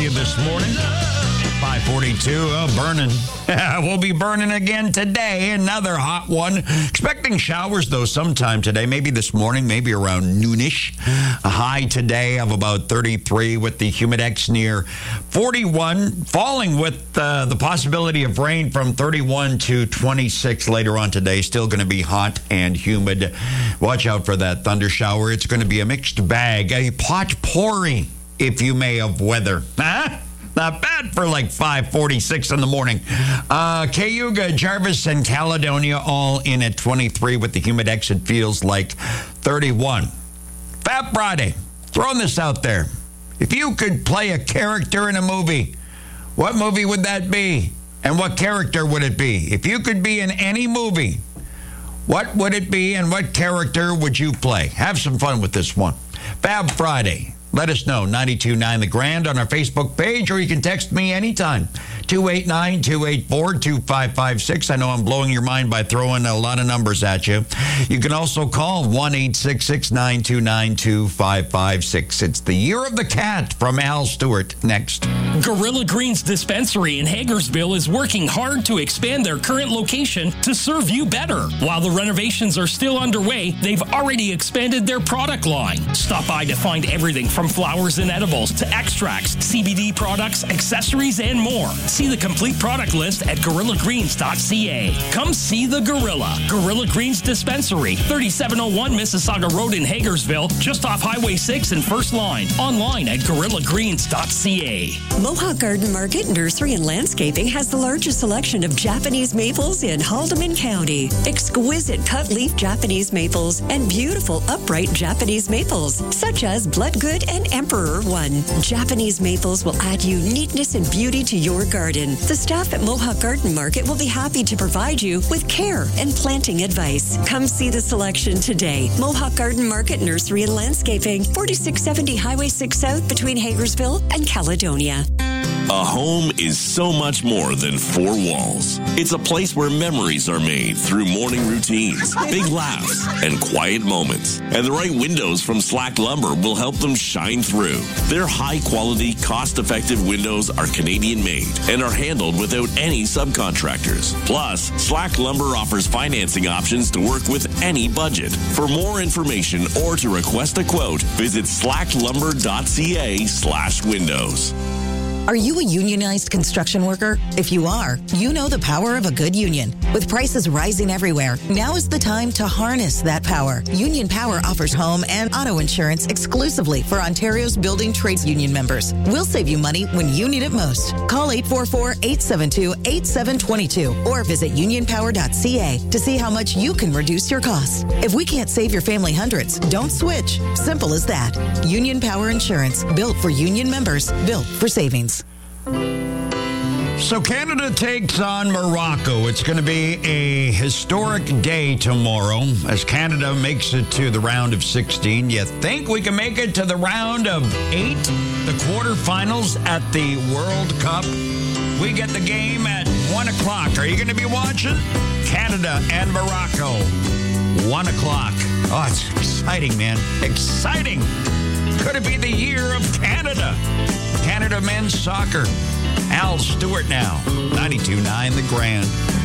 This morning, 5:42, burning. We'll be burning again today. Another hot one. Expecting showers, though, sometime today. Maybe this morning, maybe around noonish. A high today of about 33 with the humidex near 41. Falling with the possibility of rain from 31 to 26 later on today. Still going to be hot and humid. Watch out for that thunder shower. It's going to be a mixed bag. A potpourri, if you may, of weather. Not bad for like 5:46 in the morning. Cayuga, Jarvis, and Caledonia all in at 23 with the humidex. It feels like 31. Fat Friday. Throwing this out there. If you could play a character in a movie, what movie would that be? And what character would it be? If you could be in any movie, what would it be and what character would you play? Have some fun with this one. Fab Friday. Let us know, 92.9 The Grand on our Facebook page, or you can text me anytime, 289-284-2556. I know I'm blowing your mind by throwing a lot of numbers at you. You can also call 1-866-929-2556. It's the Year of the Cat from Al Stewart. Next. Gorilla Greens Dispensary in Hagersville is working hard to expand their current location to serve you better. While the renovations are still underway, they've already expanded their product line. Stop by to find everything from flowers and edibles to extracts, CBD products, accessories, and more. See the complete product list at gorillagreens.ca. Come see the Gorilla. Gorilla Greens Dispensary, 3701 Mississauga Road in Hagersville, just off Highway 6 and First Line. Online at gorillagreens.ca. Mohawk Garden Market Nursery and Landscaping has the largest selection of Japanese maples in Haldeman County. Exquisite cut-leaf Japanese maples and beautiful upright Japanese maples, such as Bloodgood and Emperor One. Japanese maples will add uniqueness and beauty to your garden. The staff at Mohawk Garden Market will be happy to provide you with care and planting advice. Come see the selection today. Mohawk Garden Market Nursery and Landscaping, 4670 Highway 6 South between Hagersville and Caledonia. A home is so much more than four walls. It's a place where memories are made through morning routines, big laughs, and quiet moments. And the right windows from Slack Lumber will help them shine through. Their high-quality, cost-effective windows are Canadian-made and are handled without any subcontractors. Plus, Slack Lumber offers financing options to work with any budget. For more information or to request a quote, visit slacklumber.ca/windows. Are you a unionized construction worker? If you are, you know the power of a good union. With prices rising everywhere, now is the time to harness that power. Union Power offers home and auto insurance exclusively for Ontario's building trades union members. We'll save you money when you need it most. Call 844-872-8722 or visit unionpower.ca to see how much you can reduce your costs. If we can't save your family hundreds, don't switch. Simple as that. Union Power Insurance, built for union members, built for savings. So Canada takes on Morocco. It's going to be a historic day tomorrow as Canada makes it to the round of 16. You think we can make it to the round of 8, the quarterfinals at the World Cup? We get the game at 1 o'clock. Are you going to be watching? Canada and Morocco, 1 o'clock. Oh, it's exciting, man. Exciting. Could it be the year of Canada? Canada men's soccer. Al Stewart now, 92.9 The Grand.